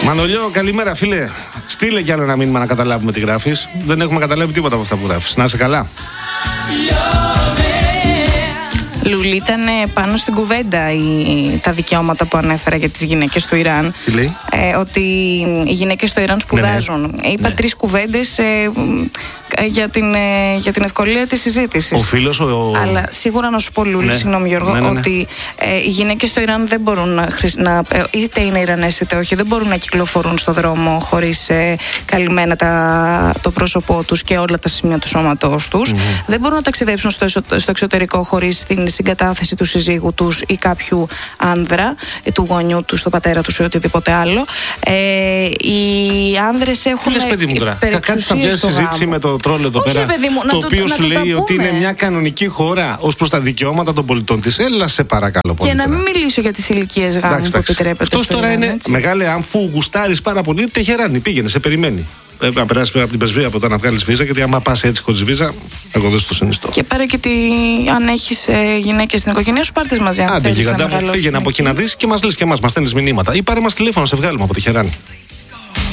Μανολιό, καλημέρα φίλε. Στείλε κι άλλο ένα μήνυμα να καταλάβουμε τι γράφεις. Δεν έχουμε καταλάβει τίποτα από αυτά που γράφεις. Να είσαι καλά. Λουλή, ήταν πάνω στην κουβέντα τα δικαιώματα που ανέφερα για τις γυναίκες του Ιράν. Τι λέει? Ότι οι γυναίκες στο Ιράν σπουδάζουν. Ναι. Είπα 3 κουβέντες για την ευκολία της συζήτησης. Ο φίλος Αλλά σίγουρα να σου πω, Λουλή, συγγνώμη Γιώργο, ότι οι γυναίκες στο Ιράν δεν μπορούν είτε είναι Ιρανές είτε όχι, δεν μπορούν να κυκλοφορούν στο δρόμο χωρίς καλυμμένα το πρόσωπό τους και όλα τα σημεία του σώματός τους. Δεν μπορούν να ταξιδέψουν στο εξωτερικό χωρίς την συγκατάθεση του συζύγου τους ή κάποιου άνδρα, του γονιού τους, του πατέρα τους ή οτιδήποτε άλλο. Οι άνδρες έχουν περιουσία στο συζήτηση με το τρόλο εδώ πέρα, το οποίο σου λέει ότι είναι μια κανονική χώρα ως προς τα δικαιώματα των πολιτών της. Έλα σε παρακαλώ πολύ. Και να μην μιλήσω για τις ηλικίες γάμου που επιτρέπεται. Αυτός τώρα είναι μεγάλε, αφού γουστάρεις πάρα πολύ, Τεχεράνη, πήγαινε, σε περιμένει. Να περάσει από την πρεσβεία από το να βγάλει βίζα, γιατί άμα πα έτσι χωρίς βίζα, εγώ δεν στο συνιστώ. Και πάρε και αν έχεις γυναίκες στην οικογένειά σου, πάρτε μαζί. Άντε, γιγαντά μου, πήγαινε από εκεί να δει και μας λες και εμάς, μας στέλνεις μηνύματα. Ή πάρε μας τηλέφωνο, σε βγάλουμε από Τεχεράνη.